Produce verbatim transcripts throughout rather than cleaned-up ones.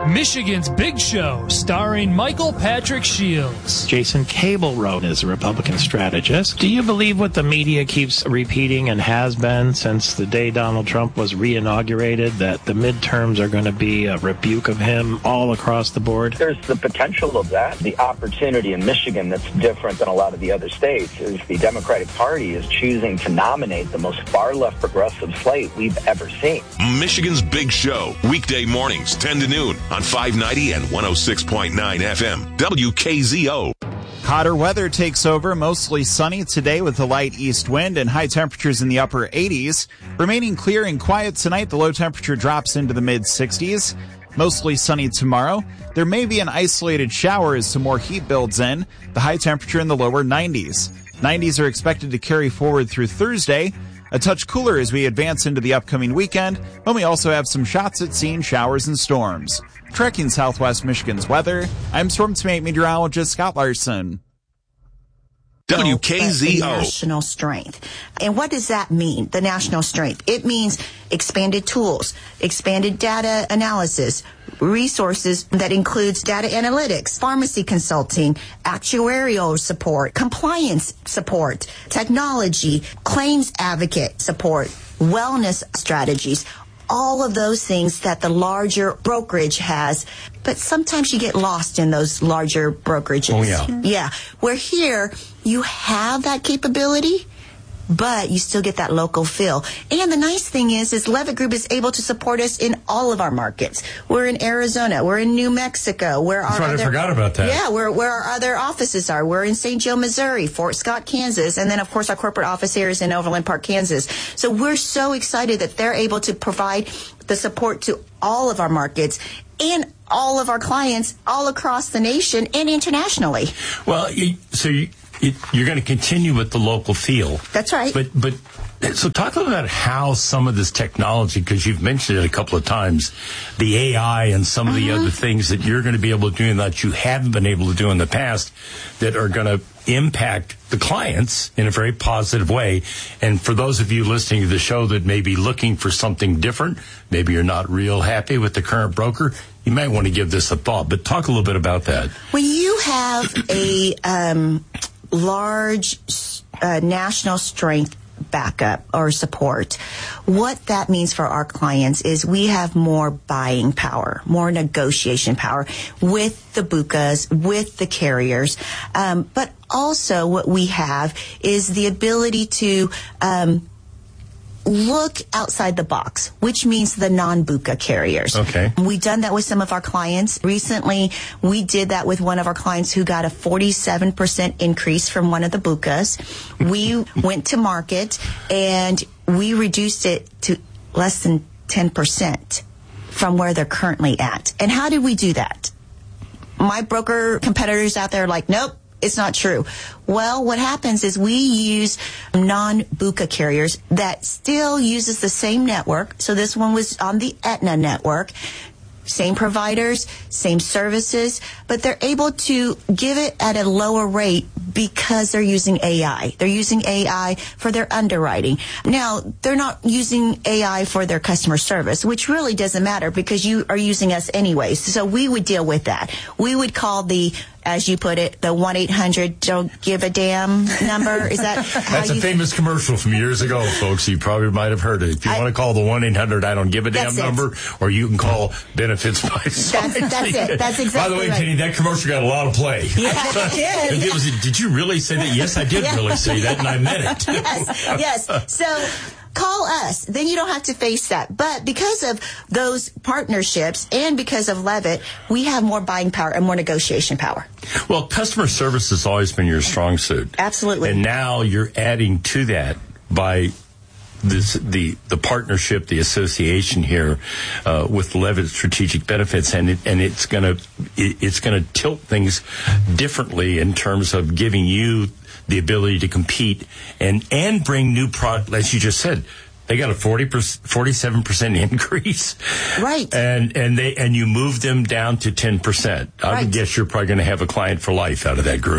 Michigan's Big Show, starring Michael Patrick Shields. Jason Cable wrote as a Republican strategist. Do you believe what the media keeps repeating and has been since the day Donald Trump was re-inaugurated, that the midterms are going to be a rebuke of him all across the board? There's the potential of that. The opportunity in Michigan that's different than a lot of the other states is the Democratic Party is choosing to nominate the most far-left progressive slate we've ever seen. Michigan's Big Show, weekday mornings, ten to noon on five ninety and one oh six point nine F M, W K Z O. Hotter weather takes over, mostly sunny today with a light east wind and high temperatures in the upper eighties. Remaining clear and quiet tonight, the low temperature drops into the mid sixties. Mostly sunny tomorrow. There may be an isolated shower as some more heat builds in. The high temperature in the lower nineties. nineties are expected to carry forward through Thursday. A touch cooler as we advance into the upcoming weekend, when we also have some shots at seeing showers and storms. Tracking Southwest Michigan's weather, I'm Storm Team eight meteorologist Scott Larson. W K Z O. National strength. And what does that mean, the national strength? It means expanded tools, expanded data analysis, resources that includes data analytics, pharmacy consulting, actuarial support, compliance support, technology, claims advocate support, wellness strategies, all of those things that the larger brokerage has. But sometimes you get lost in those larger brokerages. Oh, yeah. Yeah. Where here, you have that capability, but you still get that local feel. And the nice thing is, is Levitt Group is able to support us in all of our markets. We're in Arizona. We're in New Mexico. Where our That's right, other, I forgot about that. Yeah, where, where our other offices are. We're in Saint Joe, Missouri, Fort Scott, Kansas, and then, of course, our corporate office here is in Overland Park, Kansas. So we're so excited that they're able to provide the support to all of our markets and all of our clients all across the nation and internationally. Well, you, so you, you, you're going to continue with the local feel. That's right. But but so talk about how some of this technology, because you've mentioned it a couple of times, the A I and some of the uh-huh. other things that you're going to be able to do and that you haven't been able to do in the past that are going to impact the clients in a very positive way. And for those of you listening to the show that may be looking for something different, maybe you're not real happy with the current broker, you might want to give this a thought. But talk a little bit about that. When you have a um, large uh, national strength backup or support, what that means for our clients is we have more buying power, more negotiation power with the B U C As, with the carriers. Um, but also what we have is the ability to um, look outside the box, which means the non-B U C A carriers. Okay. We've done that with some of our clients. Recently, we did that with one of our clients who got a forty-seven percent increase from one of the B U C As. We went to market and we reduced it to less than ten percent from where they're currently at. And how did we do that? My broker competitors out there are like, nope. It's not true. Well, what happens is we use non-B U C A carriers that still uses the same network. So this one was on the Aetna network. Same providers, same services, but they're able to give it at a lower rate because they're using A I. They're using A I for their underwriting. Now, they're not using A I for their customer service, which really doesn't matter because you are using us anyways. So we would deal with that. We would call the, as you put it, the one eight hundred don't give a damn number. Is that how That's a you famous commercial from years ago, folks. You probably might have heard it. If you I, want to call the one eight hundred I don't give a damn it. number, or you can call Benefits by That's, that's it. That's exactly By the way, right. Jenny, that commercial got a lot of play. Yeah, it did. It was, did you really say that? Yes, I did Yeah. really say that, and I meant it. Yes, yes. So call us. Then you don't have to face that. But because of those partnerships and because of Levitt, we have more buying power and more negotiation power. Well, customer service has always been your strong suit. Absolutely. And now you're adding to that by this, the the partnership, the association here uh, with Levitt Strategic Benefits, and it, and it's gonna it, it's gonna tilt things differently in terms of giving you the ability to compete and and bring new product. As you just said, they got a forty percent, forty-seven percent increase, right? And and they and you moved them down to ten percent. I right. would guess you're probably going to have a client for life out of that group.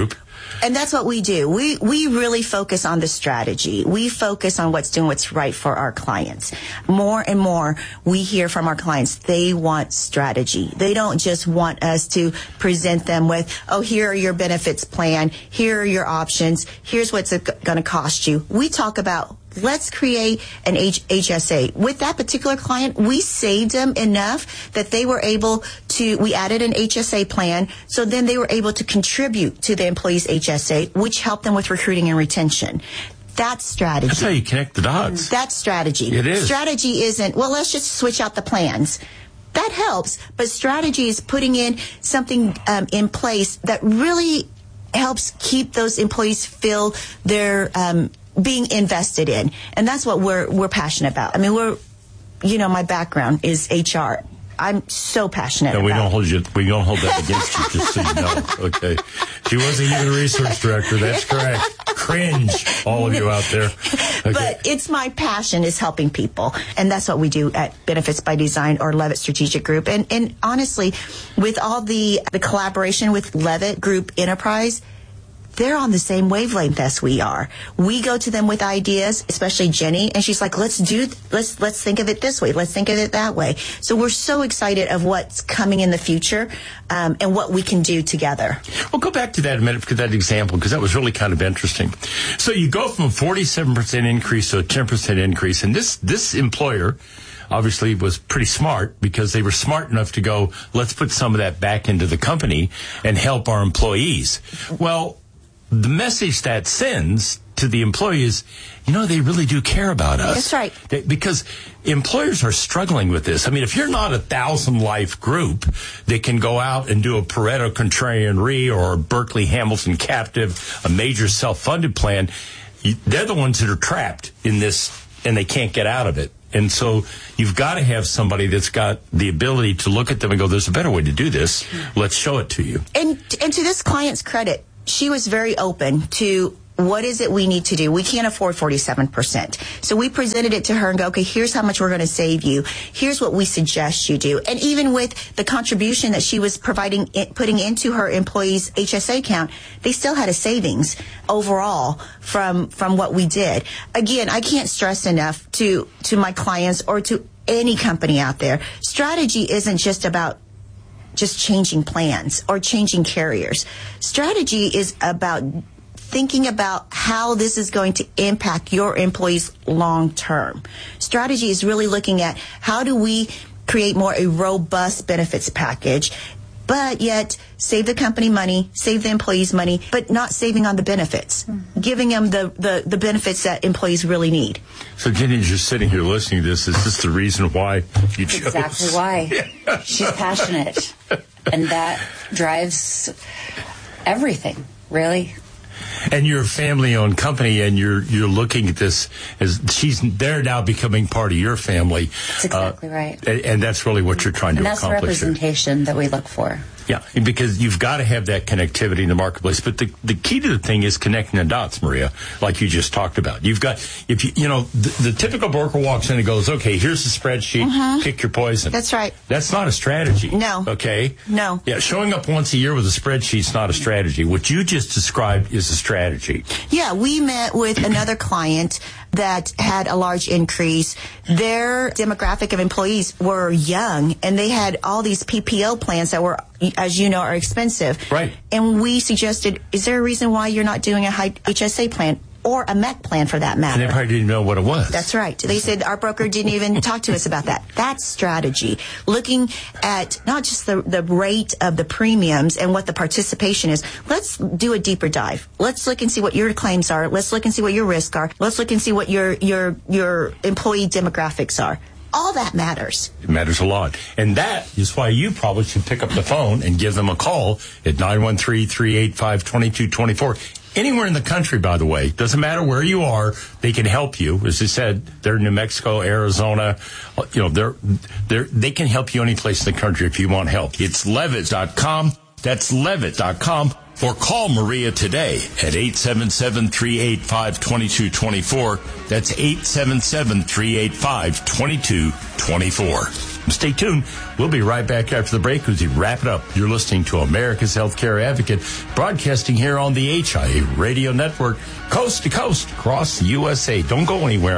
And that's what we do. We we really focus on the strategy. We focus on what's doing what's right for our clients. More and more, we hear from our clients, they want strategy. They don't just want us to present them with, oh, here are your benefits plan, here are your options, here's what's going to cost you. We talk about, let's create an H- HSA. With that particular client, we saved them enough that they were able to, we added an H S A plan, so then they were able to contribute to the employee's H S A, which helped them with recruiting and retention. That's strategy. That's how you connect the dots. That's strategy. It is. Strategy isn't, well, let's just switch out the plans. That helps, but strategy is putting in something um, in place that really helps keep those employees feel their um, being invested in. And that's what we're we're passionate about. I mean, we're, you know, my background is H R. I'm so passionate no, we about. don't hold you. We don't hold that against you. Just so you know, okay? She was a human resource director. That's correct. Cringe, all of you out there. Okay. But it's my passion is helping people, and that's what we do at Benefits by Design or Levitt Strategic Group. And and honestly, with all the the collaboration with Levitt Group Enterprise, they're on the same wavelength as we are. We go to them with ideas, especially Jenny, and she's like, let's do, let's, let's think of it this way. Let's think of it that way. So we're so excited of what's coming in the future, um, and what we can do together. Well, go back to that a minute, because that example, because that was really kind of interesting. So you go from a forty-seven percent increase to a ten percent increase, and this, this employer obviously was pretty smart, because they were smart enough to go, let's put some of that back into the company and help our employees. Well, the message that sends to the employees, you know, they really do care about us. That's right. They, because employers are struggling with this. I mean, if you're not a thousand life group that can go out and do a Pareto Contrarian Re or a Berkeley Hamilton Captive, a major self-funded plan, you, they're the ones that are trapped in this, and they can't get out of it. And so you've got to have somebody that's got the ability to look at them and go, there's a better way to do this. Let's show it to you. And and to this client's credit, she was very open to what is it we need to do. We can't afford forty-seven percent. So we presented it to her and go, okay, here's how much we're going to save you. Here's what we suggest you do. And even with the contribution that she was providing, putting into her employees' H S A account, they still had a savings overall from, from what we did. Again, I can't stress enough to, to my clients or to any company out there. Strategy isn't just about just changing plans or changing carriers. Strategy is about thinking about how this is going to impact your employees long term. Strategy is really looking at how do we create more a robust benefits package, but yet save the company money, save the employees money, but not saving on the benefits, mm-hmm. giving them the, the, the benefits that employees really need. So Jenny, you're sitting here listening to this. Is this the reason why you chose? Exactly why. She's passionate. And that drives everything, really. And you're a family-owned company, and you're you're looking at this as she's they're now becoming part of your family. That's exactly uh, right. And, and that's really what you're trying and to that's accomplish. That's the representation here. that we look for. Yeah, because you've got to have that connectivity in the marketplace. But the, the key to the thing is connecting the dots, Maria, like you just talked about. You've got, if you, you know, the, the typical broker walks in and goes, okay, here's the spreadsheet, mm-hmm. pick your poison. That's right. That's not a strategy. No. Okay? No. Yeah, showing up once a year with a spreadsheet's not a strategy. What you just described is a strategy. Yeah, we met with another client that had a large increase. Their demographic of employees were young, and they had all these P P O plans that were, as you know, are expensive. Right. And we suggested, is there a reason why you're not doing a high H S A plan? Or a M E C plan, for that matter. And they probably didn't know what it was. That's right. They said our broker didn't even talk to us about that. That's strategy. Looking at not just the, the rate of the premiums and what the participation is. Let's do a deeper dive. Let's look and see what your claims are. Let's look and see what your risks are. Let's look and see what your your your employee demographics are. All that matters. It matters a lot. And that is why you probably should pick up the phone and give them a call at nine one three, three eight five, two two two four. Anywhere in the country, by the way. Doesn't matter where you are, they can help you. As I said, they're in New Mexico, Arizona. You know, they're, they're, they can help you any place in the country if you want help. It's Levitt dot com. That's Levitt dot com. Or call Maria today at eight seven seven, three eight five, two two two four. That's eight seven seven, three eight five, two two two four. Stay tuned. We'll be right back after the break as we wrap it up. You're listening to America's Healthcare Advocate, broadcasting here on the H I A Radio Network, coast to coast, across the U S A. Don't go anywhere.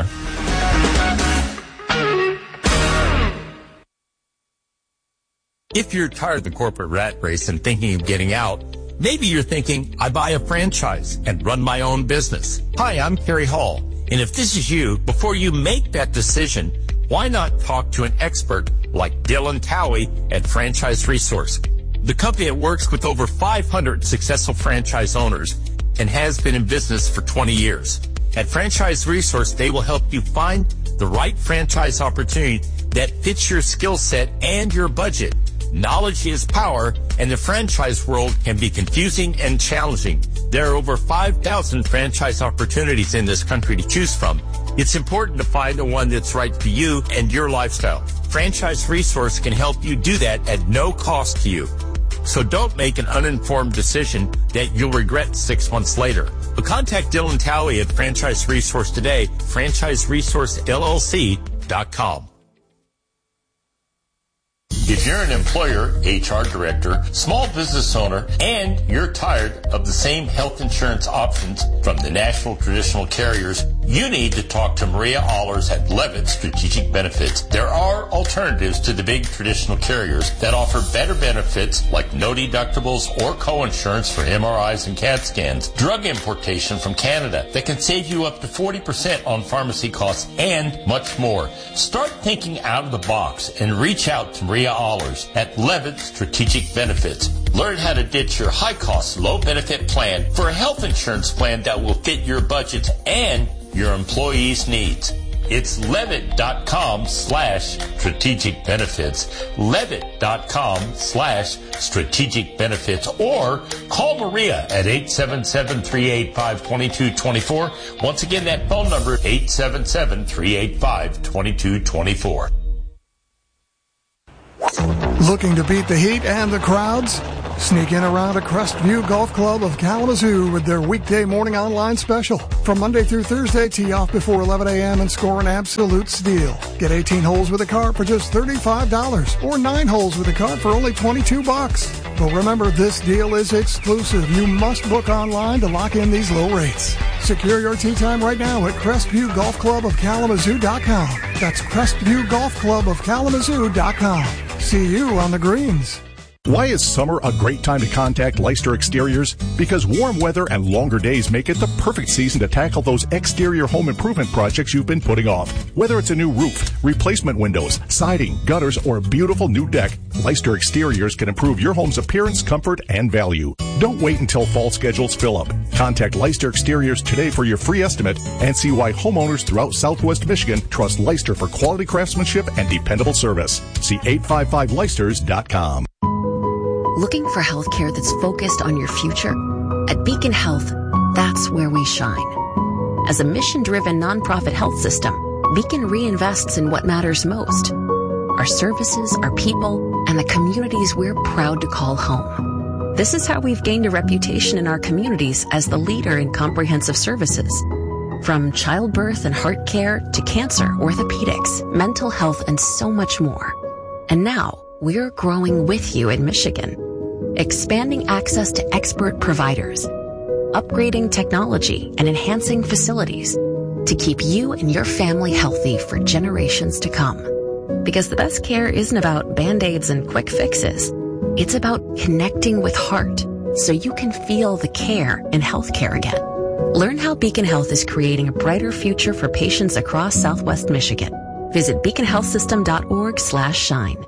If you're tired of the corporate rat race and thinking of getting out, maybe you're thinking, I buy a franchise and run my own business. Hi, I'm Kerry Hall. And if this is you, before you make that decision, why not talk to an expert like Dylan Towie at Franchise Resource? The company that works with over five hundred successful franchise owners and has been in business for twenty years. At Franchise Resource, they will help you find the right franchise opportunity that fits your skill set and your budget. Knowledge is power, and the franchise world can be confusing and challenging. There are over five thousand franchise opportunities in this country to choose from. It's important to find the one that's right for you and your lifestyle. Franchise Resource can help you do that at no cost to you. So don't make an uninformed decision that you'll regret six months later. But contact Dylan Towie at Franchise Resource today, franchise resource L L C dot com. If you're an employer, H R director, small business owner, and you're tired of the same health insurance options from the national traditional carriers, you need to talk to Maria Allers at Levitt Strategic Benefits. There are alternatives to the big traditional carriers that offer better benefits like no deductibles or co-insurance for M R Is and CAT scans, drug importation from Canada that can save you up to forty percent on pharmacy costs, and much more. Start thinking out of the box and reach out to Maria Allers at Levitt Strategic Benefits. Learn how to ditch your high-cost, low-benefit plan for a health insurance plan that will fit your budget and your employees' needs. It's levitt.com slash strategic benefits, levitt.com slash strategic benefits, or call Maria at eight seven seven, three eight five, two two two four. Once again, that phone number, eight seven seven, three eight five, two two two four. Looking to beat the heat and the crowds? Sneak in around a Crestview Golf Club of Kalamazoo with their weekday morning online special. From Monday through Thursday, tee off before eleven a.m. and score an absolute steal. Get eighteen holes with a cart for just thirty-five dollars or nine holes with a cart for only twenty-two bucks. But remember, this deal is exclusive. You must book online to lock in these low rates. Secure your tee time right now at Crestview Golf Club of Kalamazoo dot com. That's Crestview Golf Club of Kalamazoo dot com. See you on the greens. Why is summer a great time to contact Leister Exteriors? Because warm weather and longer days make it the perfect season to tackle those exterior home improvement projects you've been putting off. Whether it's a new roof, replacement windows, siding, gutters, or a beautiful new deck, Leister Exteriors can improve your home's appearance, comfort, and value. Don't wait until fall schedules fill up. Contact Leister Exteriors today for your free estimate and see why homeowners throughout Southwest Michigan trust Leister for quality craftsmanship and dependable service. See eight five five leisters dot com. Looking for health care that's focused on your future? At Beacon Health, that's where we shine. As a mission-driven nonprofit health system, Beacon reinvests in what matters most: our services, our people, and the communities we're proud to call home. This is how we've gained a reputation in our communities as the leader in comprehensive services. From childbirth and heart care to cancer, orthopedics, mental health, and so much more. And now, we're growing with you in Michigan, expanding access to expert providers, upgrading technology, and enhancing facilities to keep you and your family healthy for generations to come. Because the best care isn't about Band-Aids and quick fixes. It's about connecting with heart so you can feel the care in healthcare again. Learn how Beacon Health is creating a brighter future for patients across Southwest Michigan. Visit beacon health system dot org slash shine.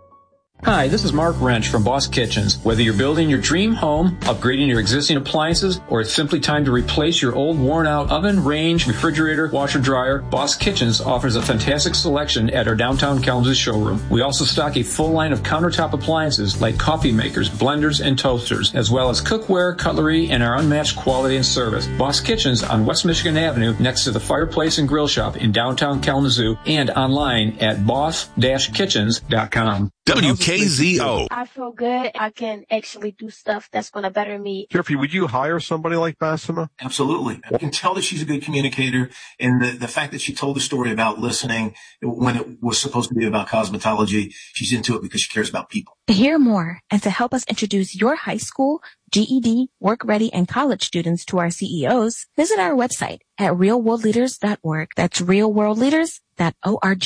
Hi, this is Mark Wrench from Boss Kitchens. Whether you're building your dream home, upgrading your existing appliances, or it's simply time to replace your old worn-out oven, range, refrigerator, washer, dryer, Boss Kitchens offers a fantastic selection at our downtown Kalamazoo showroom. We also stock a full line of countertop appliances like coffee makers, blenders, and toasters, as well as cookware, cutlery, and our unmatched quality and service. Boss Kitchens on West Michigan Avenue next to the Fireplace and Grill Shop in downtown Kalamazoo and online at boss dash kitchens dot com. W K K Z O. I feel good. I can actually do stuff that's going to better me. Jeffrey, would you hire somebody like Basima? Absolutely. I can tell that she's a good communicator, and the, the fact that she told the story about listening when it was supposed to be about cosmetology, she's into it because she cares about people. To hear more and to help us introduce your high school, G E D, work ready, and college students to our C E Os, visit our website at real world leaders dot org. That's real world leaders dot org.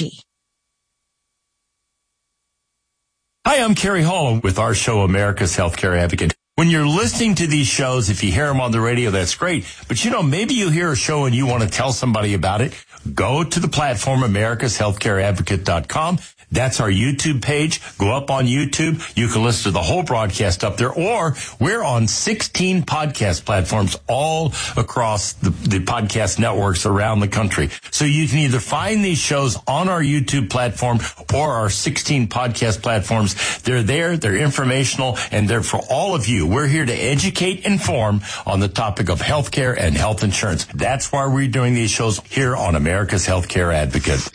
Hi, I'm Kerry Hall with our show, America's Healthcare Advocate. When you're listening to these shows, if you hear them on the radio, that's great. But, you know, maybe you hear a show and you want to tell somebody about it. Go to the platform, americas healthcare advocate dot com. That's our YouTube page. Go up on YouTube. You can listen to the whole broadcast up there. Or we're on sixteen podcast platforms all across the, the podcast networks around the country. So you can either find these shows on our YouTube platform or our sixteen podcast platforms. They're there. They're informational, and they're for all of you. We're here to educate, inform on the topic of healthcare and health insurance. That's why we're doing these shows here on America's Healthcare Advocate.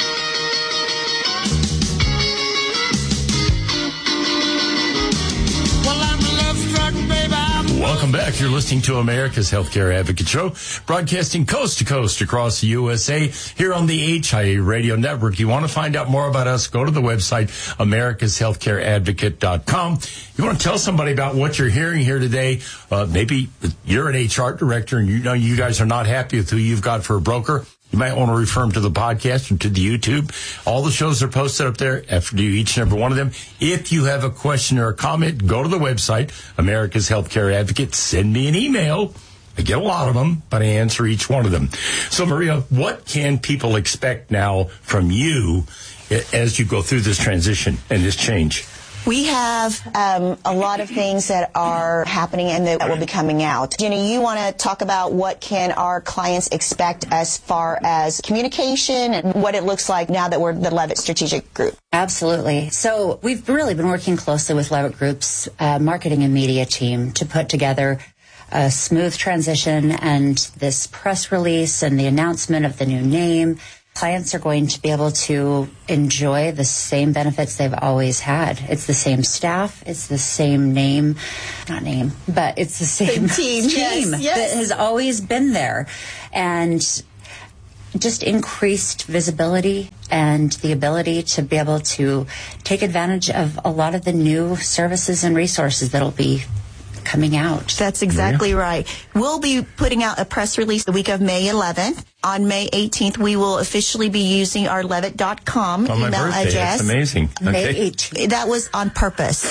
Welcome back. You're listening to America's Healthcare Advocate Show, broadcasting coast to coast across the U S A here on the H I A Radio Network. You want to find out more about us, go to the website, americas healthcare advocate dot com. You want to tell somebody about what you're hearing here today. Uh, maybe you're an H R director and you know you guys are not happy with who you've got for a broker. You might want to refer them to the podcast or to the YouTube. All the shows are posted up there after you each and every one of them. If you have a question or a comment, go to the website, America's Healthcare Advocate. Send me an email. I get a lot of them, but I answer each one of them. So, Maria, what can people expect now from you as you go through this transition and this change? We have um, a lot of things that are happening and that will be coming out. Jenny, you want to talk about what can our clients expect as far as communication and what it looks like now that we're the Levitt Strategic Group? Absolutely. So we've really been working closely with Levitt Group's uh, marketing and media team to put together a smooth transition and this press release and the announcement of the new name. Clients are going to be able to enjoy the same benefits they've always had. It's the same staff. It's the same name, not name, but it's the same, same team, team yes, yes. that has always been there. And just increased visibility and the ability to be able to take advantage of a lot of the new services and resources that'll be coming out. That's exactly right. We'll be putting out a press release the week of May eleventh. On May eighteenth, we will officially be using our levitt dot com on email my birthday. address. That's amazing. May Okay. eighteenth. That was on purpose.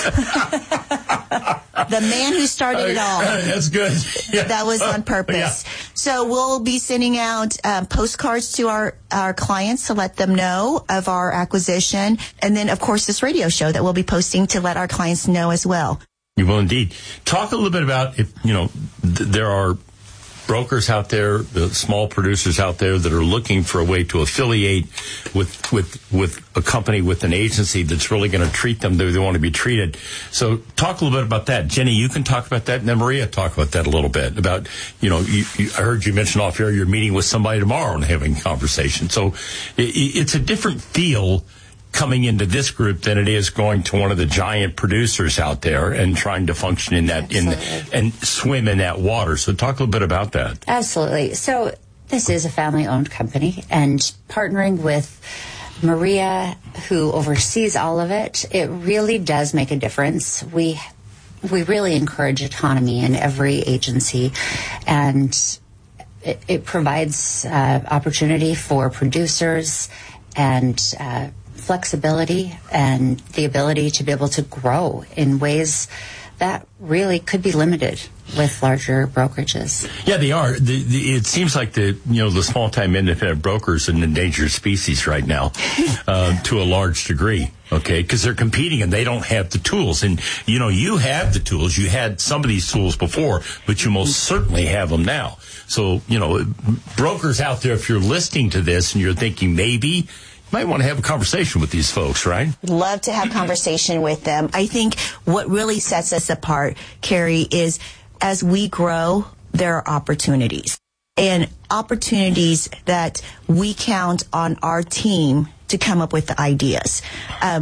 The man who started it all. That's good. Yeah. That was on purpose. Yeah. So we'll be sending out um, postcards to our, our clients to let them know of our acquisition. And then, of course, this radio show that we'll be posting to let our clients know as well. You will indeed. Talk a little bit about if, you know, th- there are brokers out there, the small producers out there that are looking for a way to affiliate with with with a company, with an agency that's really going to treat them the way they want to be treated. So talk a little bit about that. Jenny, you can talk about that, and then Maria, talk about that a little bit. About, you know, you, you, I heard you mention off air you're meeting with somebody tomorrow and having a conversation. So it, it's a different feel coming into this group than it is going to one of the giant producers out there and trying to function in that in and swim in that water. So talk a little bit about that. Absolutely. So this is a family-owned company, and partnering with Maria, who oversees all of it, it really does make a difference. We we really encourage autonomy in every agency, and it, it provides uh, opportunity for producers and uh, flexibility and the ability to be able to grow in ways that really could be limited with larger brokerages. Yeah, they are. The, the, it seems like the you know the small time independent brokers are an endangered species right now, uh, to a large degree. Okay, because they're competing and they don't have the tools. And you know, you have the tools. You had some of these tools before, but you most certainly have them now. So you know, brokers out there, if you're listening to this and you're thinking maybe, might want to have a conversation with these folks, right? Love to have conversation with them. I think what really sets us apart, Carrie, is as we grow, there are opportunities. And opportunities that we count on our team to come up with the ideas. Um,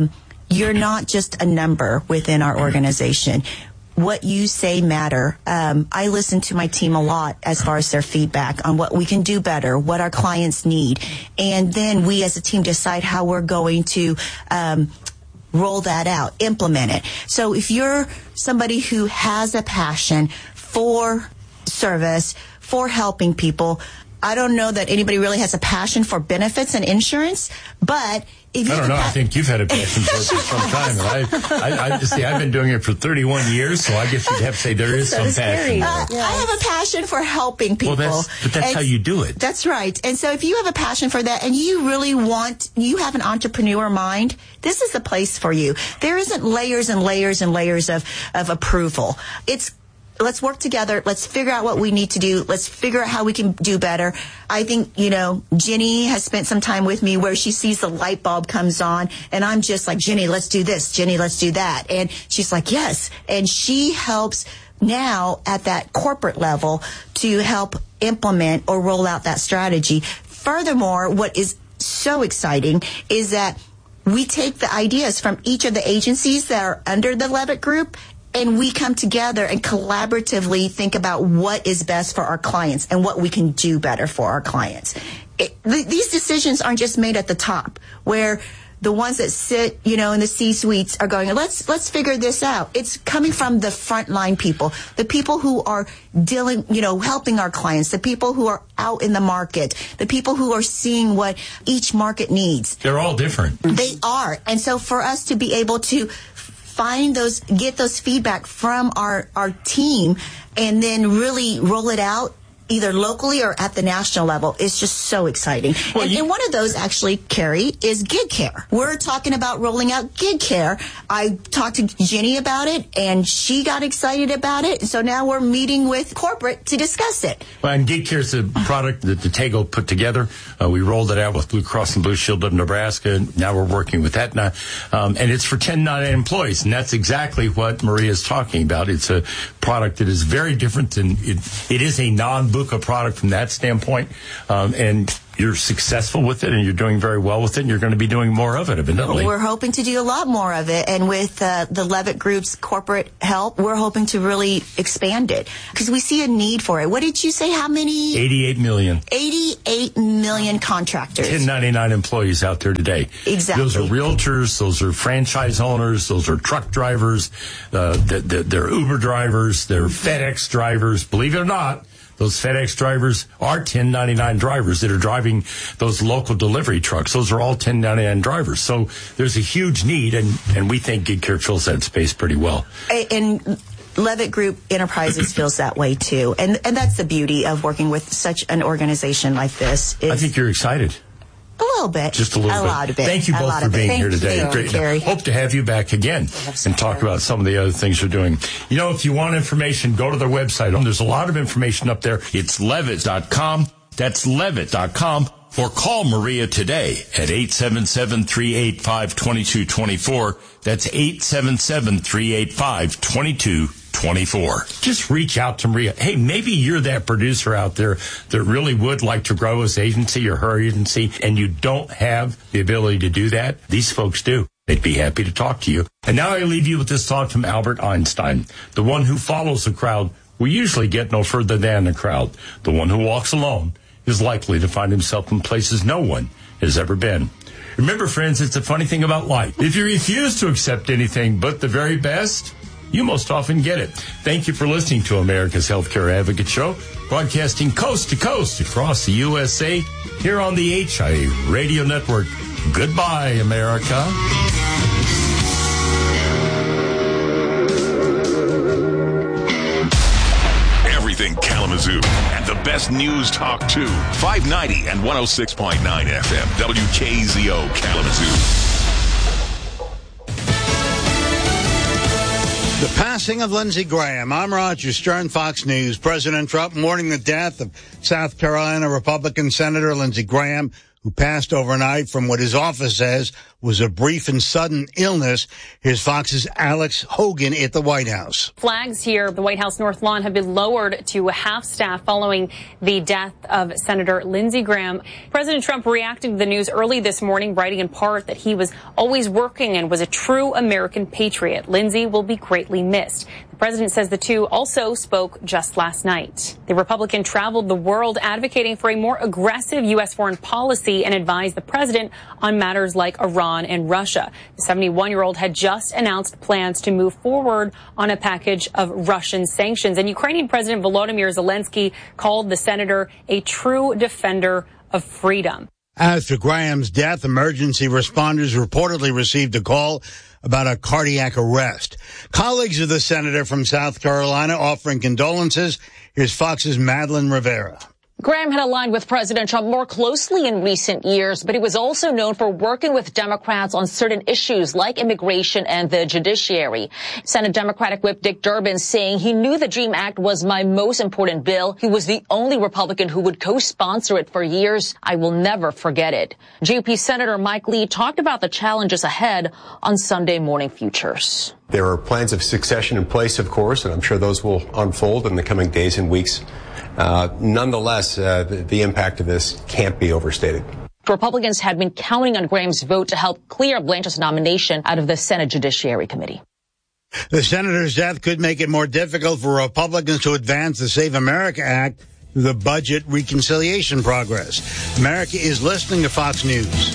you're not just a number within our organization. What you say matter. Um, I listen to my team a lot as far as their feedback on what we can do better, what our clients need. And then we as a team decide how we're going to um, roll that out, implement it. So if you're somebody who has a passion for service, for helping people, I don't know that anybody really has a passion for benefits and insurance, but if you I don't know. Pa- I think you've had a passion for it for some time. And I, I, I see. I've been doing it for thirty-one years, so I guess you'd have to say there is so some passion. Uh, there. I have a passion for helping people. Well, that's, but that's and how you do it. That's right. And so if you have a passion for that and you really want, you have an entrepreneur mind, this is the place for you. There isn't layers and layers and layers of, of approval. It's Let's work together. Let's figure out what we need to do. Let's figure out how we can do better. I think, you know, Jenny has spent some time with me where she sees the light bulb comes on and I'm just like, Jenny, let's do this. Jenny, let's do that. And she's like, yes. And she helps now at that corporate level to help implement or roll out that strategy. Furthermore, what is so exciting is that we take the ideas from each of the agencies that are under the Levitt Group, and we come together and collaboratively think about what is best for our clients and what we can do better for our clients. It, th- these decisions aren't just made at the top, where the ones that sit, you know, in the C-suites are going, let's let's figure this out. It's coming from the frontline people, the people who are dealing, you know, helping our clients, the people who are out in the market, the people who are seeing what each market needs. They're all different. They are. And so for us to be able to find those, get those feedback from our, our team and then really roll it out either locally or at the national level is just so exciting. Well, and, you- and one of those actually, Carrie, is Gig Care. We're talking about rolling out Gig Care. I talked to Jenny about it and she got excited about it. So now we're meeting with corporate to discuss it. Well, and Gig Care is a product that the Tego put together. Uh, we rolled it out with Blue Cross and Blue Shield of Nebraska. Now we're working with Aetna. Um, and it's for ten ninety-nine employees. And that's exactly what Maria is talking about. It's a product that is very different than it, it is a non-Buca product from that standpoint. Um, and you're successful with it and you're doing very well with it and you're going to be doing more of it evidently. We're hoping to do a lot more of it. And with uh, the Levitt Group's corporate help, we're hoping to really expand it because we see a need for it. What did you say? How many? eighty-eight million. eighty-eight million contractors. ten ninety-nine employees out there today. Exactly. Those are realtors. Those are franchise owners. Those are truck drivers. Uh, they're, they're Uber drivers. They're FedEx drivers. Believe it or not, those FedEx drivers are ten ninety-nine drivers that are driving those local delivery trucks. Those are all ten ninety-nine drivers. So there's a huge need, and, and we think Gig Care fills that space pretty well. And Levitt Group Enterprises feels that way, too. And and that's the beauty of working with such an organization like this. I think you're excited. A little bit. Just a little a bit. lot of it. Thank you a both for being here today. You, Great. Carrie. Hope to have you back again and talk about some of the other things you're doing. You know, if you want information, go to their website. There's a lot of information up there. It's levitt dot com. That's levitt dot com. Or call Maria today at eight seven seven, three eight five, two two two four. That's eight seven seven, three eight five, two two two four. Just reach out to Maria. Hey, maybe you're that producer out there that really would like to grow his agency or her agency, and you don't have the ability to do that. These folks do. They'd be happy to talk to you. And now I leave you with this thought from Albert Einstein. The one who follows the crowd will usually get no further than the crowd. The one who walks alone is likely to find himself in places no one has ever been. Remember, friends, it's a funny thing about life. If you refuse to accept anything but the very best, you most often get it. Thank you for listening to America's Healthcare Advocate Show, broadcasting coast to coast across the U S A here on the H I A Radio Network. Goodbye, America. Everything Kalamazoo and the best news talk too. five ninety and one oh six point nine F M. W K Z O Kalamazoo. The passing of Lindsey Graham. I'm Roger Stern, Fox News. President Trump mourning the death of South Carolina Republican Senator Lindsey Graham, who passed overnight from what his office says was a brief and sudden illness. Here's Fox's Alex Hogan at the White House. Flags here at the White House North Lawn have been lowered to half staff following the death of Senator Lindsey Graham. President Trump reacted to the news early this morning, writing in part that he was always working and was a true American patriot. Lindsey will be greatly missed. The president says the two also spoke just last night. The Republican traveled the world advocating for a more aggressive U S foreign policy and advised the president on matters like Iran and Russia. The seventy-one-year-old had just announced plans to move forward on a package of Russian sanctions. And Ukrainian President Volodymyr Zelensky called the senator a true defender of freedom. As to Graham's death, emergency responders reportedly received a call about a cardiac arrest. Colleagues of the senator from South Carolina offering condolences. Here's Fox's Madeline Rivera. Graham had aligned with President Trump more closely in recent years, but he was also known for working with Democrats on certain issues like immigration and the judiciary. Senate Democratic Whip Dick Durbin saying he knew the DREAM Act was my most important bill. He was the only Republican who would co-sponsor it for years. I will never forget it. G O P Senator Mike Lee talked about the challenges ahead on Sunday Morning Futures. There are plans of succession in place, of course, and I'm sure those will unfold in the coming days and weeks. Uh, nonetheless, uh, the, the impact of this can't be overstated. Republicans had been counting on Graham's vote to help clear Blanche's nomination out of the Senate Judiciary Committee. The senator's death could make it more difficult for Republicans to advance the Save America Act through the budget reconciliation progress. America is listening to Fox News.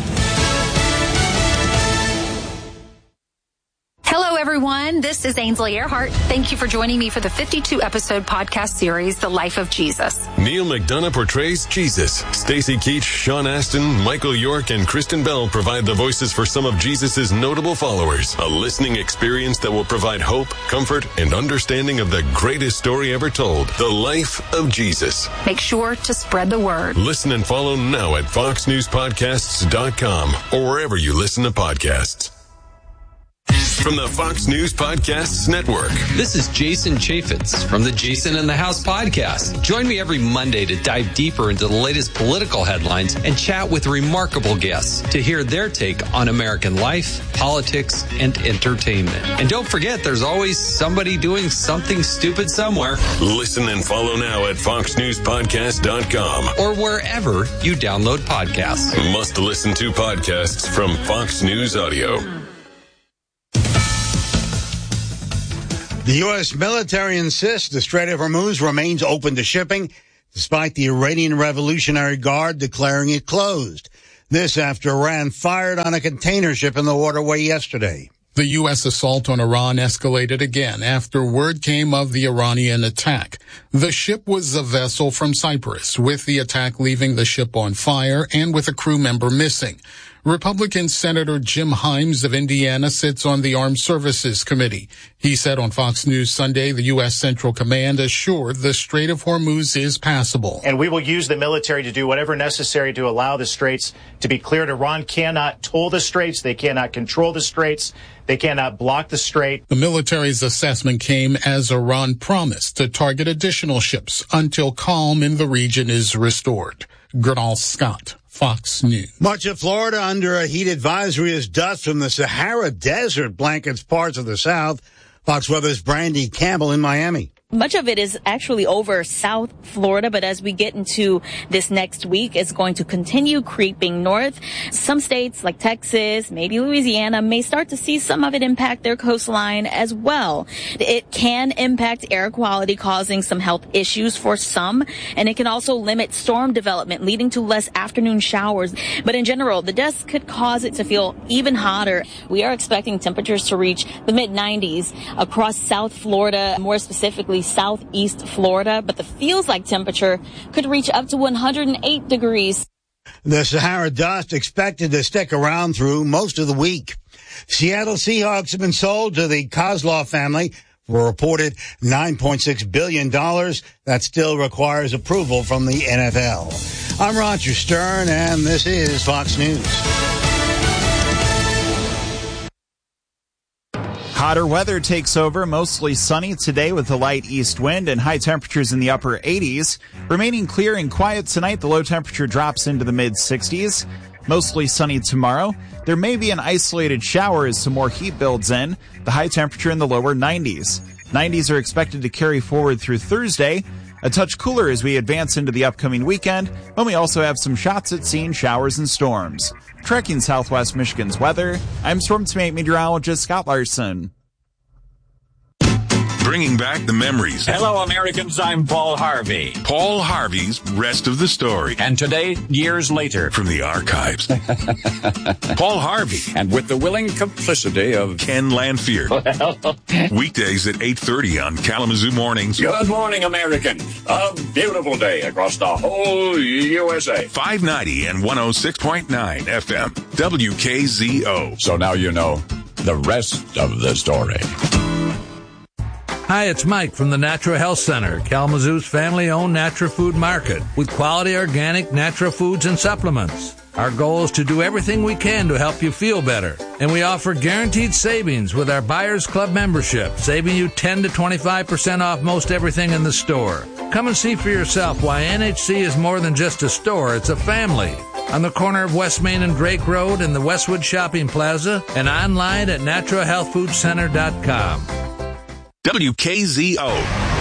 Hello, everyone. This is Ainsley Earhart. Thank you for joining me for the fifty-two episode podcast series, The Life of Jesus. Neil McDonough portrays Jesus. Stacey Keach, Sean Astin, Michael York, and Kristen Bell provide the voices for some of Jesus' notable followers. A listening experience that will provide hope, comfort, and understanding of the greatest story ever told, The Life of Jesus. Make sure to spread the word. Listen and follow now at fox news podcasts dot com or wherever you listen to podcasts. From the Fox News Podcasts Network. This is Jason Chaffetz from the Jason in the House podcast. Join me every Monday to dive deeper into the latest political headlines and chat with remarkable guests to hear their take on American life, politics, and entertainment. And don't forget, there's always somebody doing something stupid somewhere. Listen and follow now at fox news podcast dot com or wherever you download podcasts. Must listen to podcasts from Fox News Audio. The U S military insists the Strait of Hormuz remains open to shipping, despite the Iranian Revolutionary Guard declaring it closed. This after Iran fired on a container ship in the waterway yesterday. The U S assault on Iran escalated again after word came of the Iranian attack. The ship was a vessel from Cyprus, with the attack leaving the ship on fire and with a crew member missing. Republican Senator Jim Himes of Indiana sits on the Armed Services Committee. He said on Fox News Sunday the U S Central Command assured the Strait of Hormuz is passable. And we will use the military to do whatever necessary to allow the straits to be cleared. Iran cannot toll the straits. They cannot control the straits. They cannot block the strait. The military's assessment came as Iran promised to target additional ships until calm in the region is restored. Gernal Scott, Fox News. Much of Florida under a heat advisory as dust from the Sahara Desert blankets parts of the South. Fox Weather's Brandy Campbell in Miami. Much of it is actually over South Florida, but as we get into this next week, it's going to continue creeping north. Some states like Texas, maybe Louisiana, may start to see some of it impact their coastline as well. It can impact air quality, causing some health issues for some, and it can also limit storm development, leading to less afternoon showers. But in general, the dust could cause it to feel even hotter. We are expecting temperatures to reach the mid nineties across South Florida, more specifically southeast Florida, but the feels like temperature could reach up to one hundred eight degrees. The Sahara dust expected to stick around through most of the week. Seattle Seahawks have been sold to the Kozlov family for a reported nine point six billion dollars. That still requires approval from the N F L. I'm Roger Stern, and this is Fox News. Hotter weather takes over, mostly sunny today with a light east wind and high temperatures in the upper eighties. Remaining clear and quiet tonight, the low temperature drops into the mid sixties. Mostly sunny tomorrow. There may be an isolated shower as some more heat builds in. The high temperature in the lower nineties. nineties are expected to carry forward through Thursday. A touch cooler as we advance into the upcoming weekend, when we also have some shots at seeing showers and storms. Tracking Southwest Michigan's weather, I'm Storm Team eight meteorologist Scott Larson. Bringing back the memories. Hello, Americans. I'm Paul Harvey. Paul Harvey's Rest of the Story. And today, years later. From the archives. Paul Harvey. And with the willing complicity of Ken Lanfear. Well. Weekdays at eight thirty on Kalamazoo Mornings. Good morning, Americans. A beautiful day across the whole U S A. five ninety and one oh six point nine F M. W K Z O. So now you know the rest of the story. Hi, it's Mike from the Natural Health Center, Kalamazoo's family-owned natural food market, with quality organic natural foods and supplements. Our goal is to do everything we can to help you feel better. And we offer guaranteed savings with our Buyers Club membership, saving you ten to twenty-five percent off most everything in the store. Come and see for yourself why N H C is more than just a store, it's a family. On the corner of West Main and Drake Road in the Westwood Shopping Plaza, and online at natural health food center dot com. W K Z O.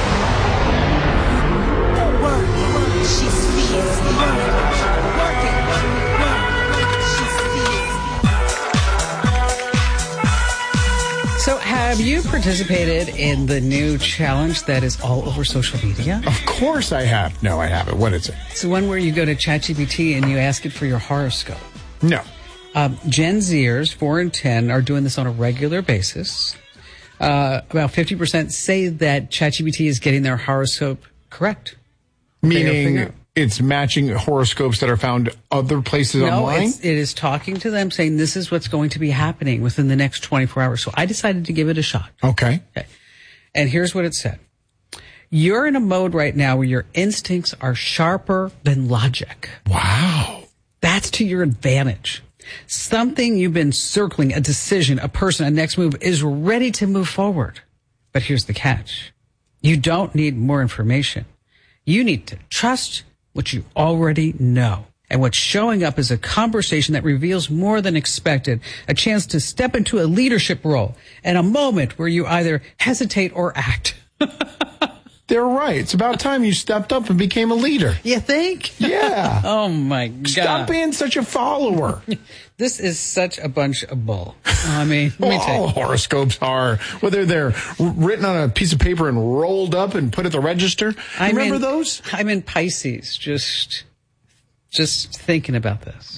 So have you participated in the new challenge that is all over social media? Of course I have. No, I haven't. What is it? It's the one where you go to ChatGPT and you ask it for your horoscope. No. Um, Gen Zers, four and ten, are doing this on a regular basis. Uh, about fifty percent say that ChatGPT is getting their horoscope correct. Meaning it's matching horoscopes that are found other places no, online? It's, it is talking to them saying this is what's going to be happening within the next twenty-four hours. So I decided to give it a shot. Okay. Okay. And here's what it said. You're in a mode right now where your instincts are sharper than logic. Wow. That's to your advantage. Something you've been circling, a decision, a person, a next move is ready to move forward. But here's the catch. You don't need more information. You need to trust what you already know. And what's showing up is a conversation that reveals more than expected, a chance to step into a leadership role, and a moment where you either hesitate or act. They're right. It's about time you stepped up and became a leader. You think? Yeah. Oh, my God. Stop being such a follower. This is such a bunch of bull. I mean, let me well, tell you. all horoscopes are, whether they're written on a piece of paper and rolled up and put at the register. I'm Remember in, those? I'm in Pisces, just, just thinking about this.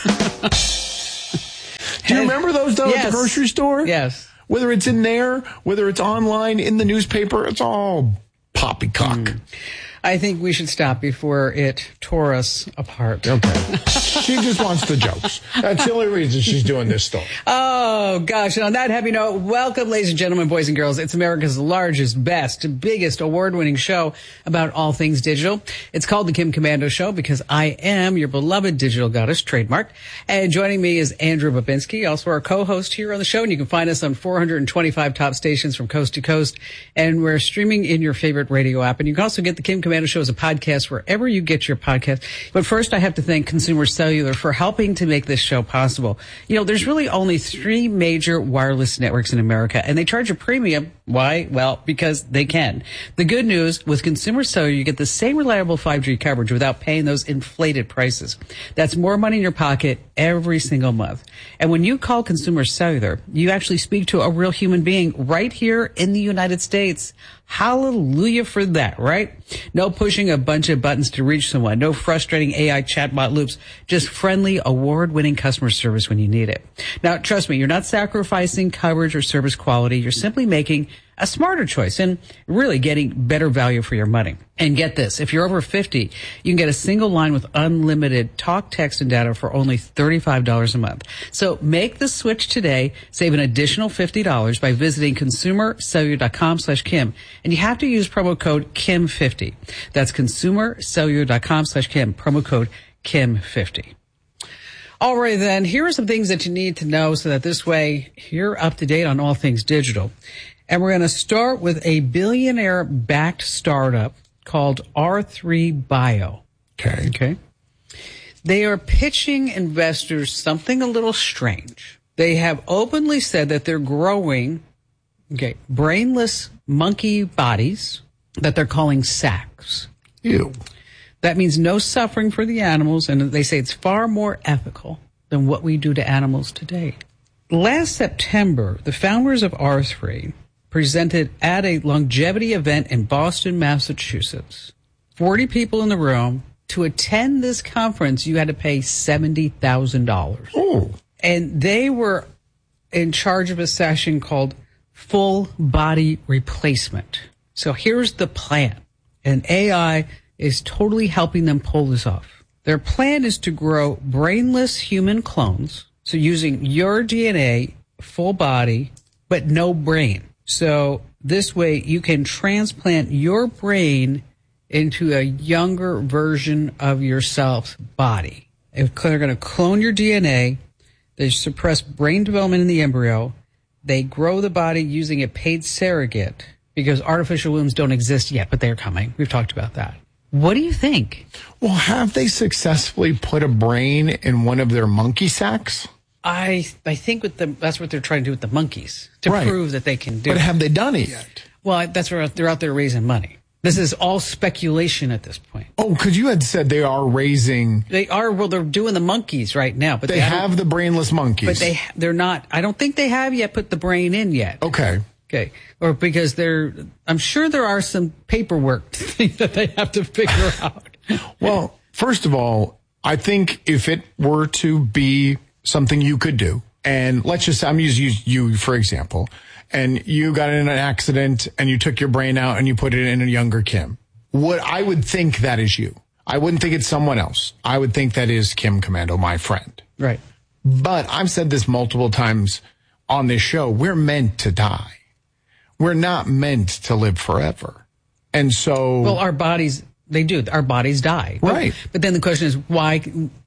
Do you remember those, though, yes. at the grocery store? Yes. Whether it's in there, whether it's online, in the newspaper, it's all poppycock. Mm. I think we should stop before it tore us apart. Okay. She just wants the jokes. That's the only reason she's doing this story. Oh, gosh. And on that happy note, welcome, ladies and gentlemen, boys and girls. It's America's largest, best, biggest award-winning show about all things digital. It's called The Kim Komando Show because I am your beloved digital goddess, trademark. And joining me is Andrew Babinski, also our co-host here on the show. And you can find us on four hundred twenty-five top stations from coast to coast. And we're streaming in your favorite radio app. And you can also get The Kim Komando Show as a podcast wherever you get your podcast. But first, I have to thank Consumer Cellular for helping to make this show possible. You know, there's really only three major wireless networks in America, and they charge a premium. Why? Well, because they can. The good news, with Consumer Cellular, you get the same reliable five G coverage without paying those inflated prices. That's more money in your pocket every single month. And when you call Consumer Cellular, you actually speak to a real human being right here in the United States. Hallelujah for that, right? No pushing a bunch of buttons to reach someone. No frustrating A I chatbot loops. Just friendly, award-winning customer service when you need it. Now, trust me, you're not sacrificing coverage or service quality. You're simply making a smarter choice and really getting better value for your money. And get this, if you're over fifty, you can get a single line with unlimited talk, text, and data for only thirty-five dollars a month. So make the switch today. Save an additional fifty dollars by visiting consumercellular.com slash Kim. And you have to use promo code Kim fifty. That's consumercellular.com slash Kim, promo code Kim fifty. All right, then, here are some things that you need to know so that this way you're up to date on all things digital. And we're going to start with a billionaire-backed startup called R three Bio. Okay. Okay. They are pitching investors something a little strange. They have openly said that they're growing, okay, brainless monkey bodies that they're calling sacs. Ew. That means no suffering for the animals, and they say it's far more ethical than what we do to animals today. Last September, the founders of R three presented at a longevity event in Boston, Massachusetts. forty people in the room. To attend this conference, you had to pay seventy thousand dollars. Oh. And they were in charge of a session called full body replacement. So here's the plan. And A I is totally helping them pull this off. Their plan is to grow brainless human clones. So using your D N A, full body, but no brain. So this way you can transplant your brain into a younger version of yourself's body. If they're going to clone your D N A, they suppress brain development in the embryo. They grow the body using a paid surrogate because artificial wombs don't exist yet, but they're coming. We've talked about that. What do you think? Well, have they successfully put a brain in one of their monkey sacks? I I think with the, that's what they're trying to do with the monkeys, to Right. prove that they can do it. But have they done it yet? Well, that's where they're out there raising money. This is all speculation at this point. Oh, because you had said they are raising. They are, well, they're doing the monkeys right now. But They, they have the brainless monkeys. But they, they're not, I don't think they have yet put the brain in yet. Okay. Okay. Or because they're, I'm sure there are some paperwork things that they have to figure out. Well, first of all, I think if it were to be something you could do, and let's just, I'm using you for example, and you got in an accident and you took your brain out and you put it in a younger Kim. What I would think that is you. I wouldn't think it's someone else. I would think that is Kim Commando, my friend. Right. But I've said this multiple times on this show. We're meant to die. We're not meant to live forever. And so. Well, our bodies, they do. Our bodies die. Right. But, but then the question is, why,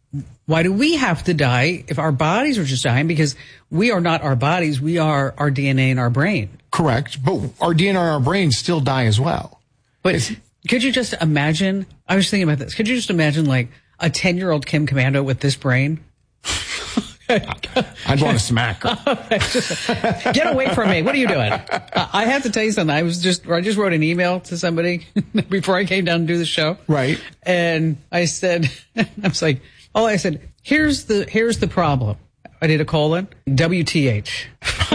why do we have to die if our bodies are just dying? Because we are not our bodies. We are our D N A and our brain. Correct. But our D N A and our brains still die as well. But it's, could you just imagine? I was thinking about this. Could you just imagine like a ten year old Kim Commando with this brain? I'd want to smack her. Get away from me. What are you doing? Uh, I have to tell you something. I was just, I just wrote an email to somebody before I came down to do the show. Right. And I said, I was like, oh, I said, here's the, here's the problem. I did a colon. W T H.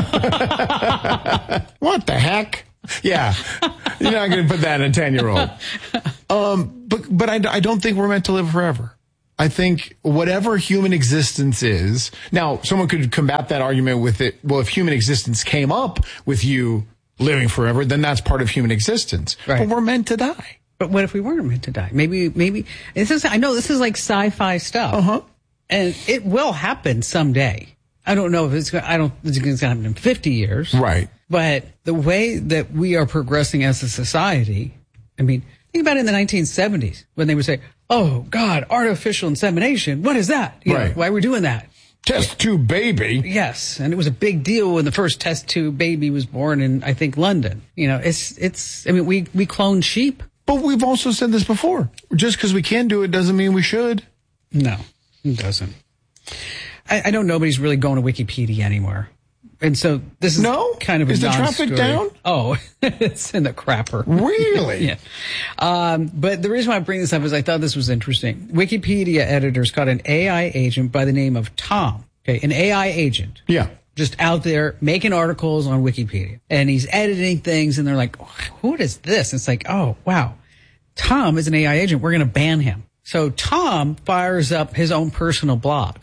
What the heck? Yeah. You're not going to put that in a ten year old. Um, but, but I, I don't think we're meant to live forever. I think whatever human existence is, now someone could combat that argument with it. Well, if human existence came up with you living forever, then that's part of human existence. Right. But we're meant to die. But what if we weren't meant to die? Maybe, maybe this is, I know this is like sci-fi stuff. Uh-huh. And it will happen someday. I don't know if it's going to, I don't think it's going to happen in fifty years. Right. But the way that we are progressing as a society, I mean, think about it in the nineteen seventies when they would say, oh, God, artificial insemination. What is that? You Right. know, why are we doing that? Test tube baby. Yes. And it was a big deal when the first test tube baby was born in, I think, London. You know, it's, it's, I mean, we, we clone sheep. But we've also said this before. Just because we can do it doesn't mean we should. No, it doesn't. I, I know nobody's really going to Wikipedia anymore. And so this is no? kind of a Is the traffic non-story. down? Oh, it's in the crapper. Really? Yeah. Um, but the reason why I bring this up is I thought this was interesting. Wikipedia editors got an A I agent by the name of Tom. Okay, an A I agent. Yeah. Just out there making articles on Wikipedia. And he's editing things and they're like, what is this? It's like, oh, wow. Tom is an A I agent. We're going to ban him. So Tom fires up his own personal blog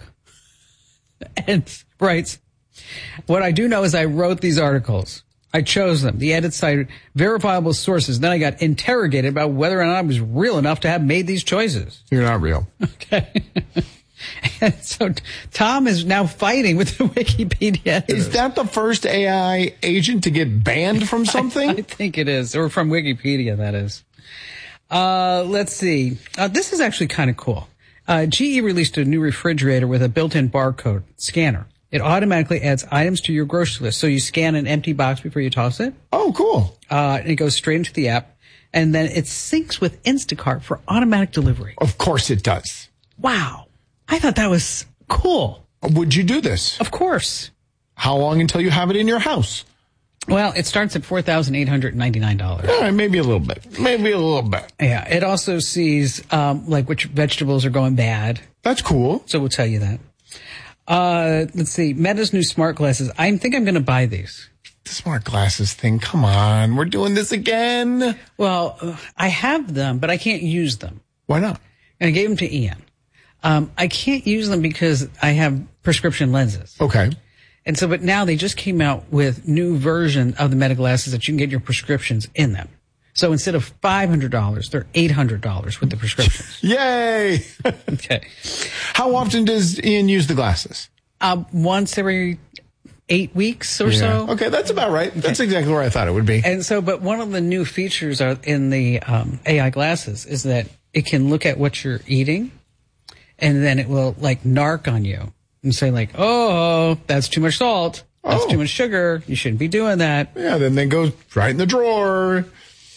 and writes, what I do know is I wrote these articles. I chose them. The edit cited verifiable sources. Then I got interrogated about whether or not I was real enough to have made these choices. You're not real. Okay. And so Tom is now fighting with the Wikipedia editors. Is that the first A I agent to get banned from something? I, I think it is. Or from Wikipedia, that is. Uh, let's see. Uh, this is actually kind of cool. Uh, G E released a new refrigerator with a built-in barcode scanner. It automatically adds items to your grocery list. So you scan an empty box before you toss it. Oh, cool. Uh, and it goes straight into the app. And then it syncs with Instacart for automatic delivery. Of course it does. Wow. I thought that was cool. Would you do this? Of course. How long until you have it in your house? Well, it starts at four thousand eight hundred ninety-nine dollars. All right, maybe a little bit. Maybe a little bit. Yeah, it also sees um, like which vegetables are going bad. That's cool. So we'll tell you that. Uh, let's see. Meta's new smart glasses. I think I'm going to buy these. The smart glasses thing. Come on. We're doing this again. Well, uh, I have them, but I can't use them. Why not? And I gave them to Ian. Um, I can't use them because I have prescription lenses. Okay. And so, but now they just came out with new version of the Meta glasses that you can get your prescriptions in them. So instead of five hundred dollars, they're eight hundred dollars with the prescriptions. Yay! Okay. How often does Ian use the glasses? Uh, once every eight weeks or yeah. so. Okay, that's about right. Okay. That's exactly where I thought it would be. And so, but one of the new features are in the um, A I glasses is that it can look at what you're eating, and then it will like narc on you and say like, "Oh, that's too much salt. That's oh. too much sugar. You shouldn't be doing that." Yeah, then they go right in the drawer.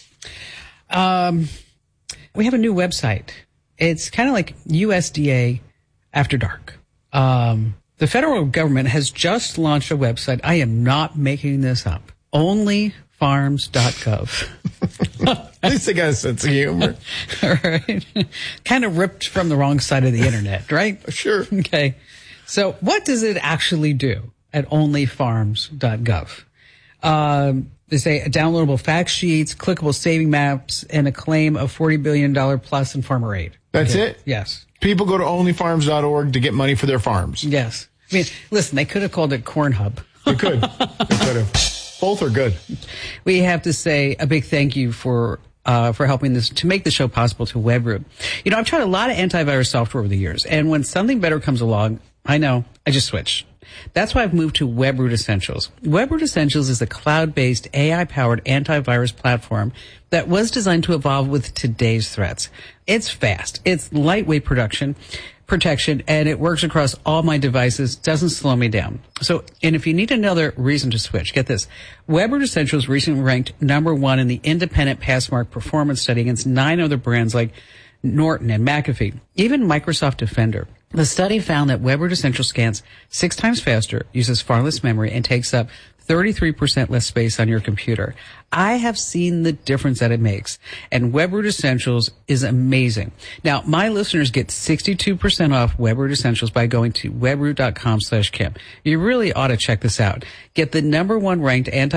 Um, we have a new website. It's kind of like U S D A after dark. Um, the federal government has just launched a website. I am not making this up. only farms dot gov. At least they got a sense of humor. Right. Kind of ripped from the wrong side of the internet, right? Sure. Okay. So what does it actually do at only farms dot gov? Um, They say downloadable fact sheets, clickable saving maps, and a claim of forty billion dollars plus in farmer aid. That's okay. it? Yes. People go to only farms dot org to get money for their farms. Yes. I mean, listen, they could have called it Corn Hub. They could. They could have. Both are good. We have to say a big thank you for uh, for helping this to make the show possible to Webroot. You know, I've tried a lot of antivirus software over the years, and when something better comes along, I know, I just switch. That's why I've moved to Webroot Essentials. Webroot Essentials is a cloud-based, A I-powered antivirus platform that was designed to evolve with today's threats. It's fast, it's lightweight production, protection, and it works across all my devices, doesn't slow me down. So, and if you need another reason to switch, get this. Webroot Essentials recently ranked number one in the independent Passmark performance study against nine other brands like Norton and McAfee, even Microsoft Defender. The study found that Webroot Essentials scans six times faster, uses far less memory, and takes up thirty-three percent less space on your computer. I have seen the difference that it makes, and Webroot Essentials is amazing. Now, my listeners get sixty-two percent off Webroot Essentials by going to webroot dot com slash Kim. You really ought to check this out. Get the number one ranked anti